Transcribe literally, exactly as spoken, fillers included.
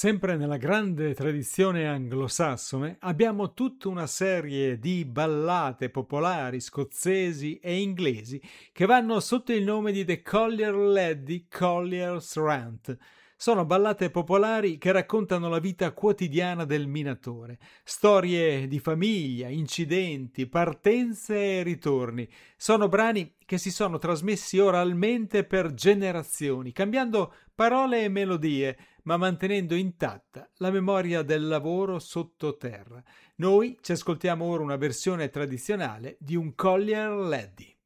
Sempre nella grande tradizione anglosassone abbiamo tutta una serie di ballate popolari scozzesi e inglesi che vanno sotto il nome di The Collier Lady Collier's Rant. Sono ballate popolari che raccontano la vita quotidiana del minatore, storie di famiglia, incidenti, partenze e ritorni. Sono brani che si sono trasmessi oralmente per generazioni, cambiando parole e melodie, ma mantenendo intatta la memoria del lavoro sottoterra. Noi ci ascoltiamo ora una versione tradizionale di un Collier Lady.